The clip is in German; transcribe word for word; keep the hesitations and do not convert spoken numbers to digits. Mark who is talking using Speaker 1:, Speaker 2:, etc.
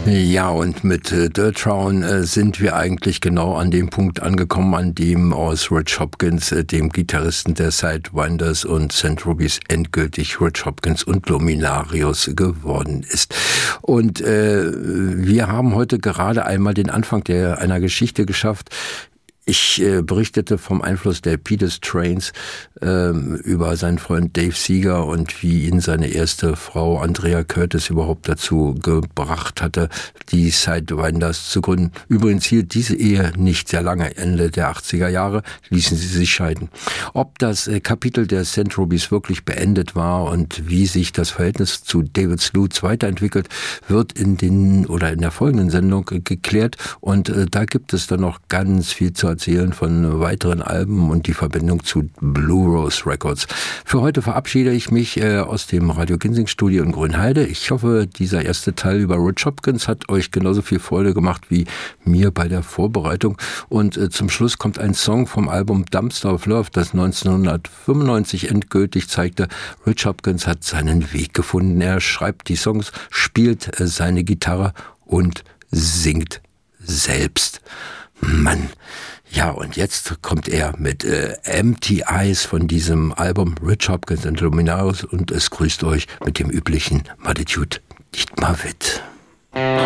Speaker 1: Ja, und mit äh, Dirttown äh, sind wir eigentlich genau an dem Punkt angekommen, an dem aus Rich Hopkins, äh, dem Gitarristen der Sidewinders und Saint Rubies, endgültig Rich Hopkins und Luminarius geworden ist. Und äh, wir haben heute gerade einmal den Anfang der einer Geschichte geschafft. Ich äh, berichtete vom Einfluss der Peters Trains ähm, über seinen Freund Dave Seeger und wie ihn seine erste Frau Andrea Curtis überhaupt dazu gebracht hatte, die Sidewinders zu gründen. Übrigens hielt diese Ehe nicht sehr lange. Ende der achtziger Jahre ließen sie sich scheiden. Ob das äh, Kapitel der Saint Rubies wirklich beendet war und wie sich das Verhältnis zu David Slutz weiterentwickelt, wird in den oder in der folgenden Sendung äh, geklärt. Und äh, da gibt es dann noch ganz viel zu erzählen von weiteren Alben und die Verbindung zu Blue Rose Records. Für heute verabschiede ich mich äh, aus dem Radio Ginsing Studio in Grünheide. Ich hoffe, dieser erste Teil über Rich Hopkins hat euch genauso viel Freude gemacht wie mir bei der Vorbereitung. Und äh, zum Schluss kommt ein Song vom Album Dumpster of Love, das neunzehnhundertfünfundneunzig endgültig zeigte, Rich Hopkins hat seinen Weg gefunden. Er schreibt die Songs, spielt äh, seine Gitarre und singt selbst. Mann. Ja, und jetzt kommt er mit äh, Empty Eyes von diesem Album Rich Hopkins and Luminarius und es grüßt euch mit dem üblichen Mattitude Dietmar Witt.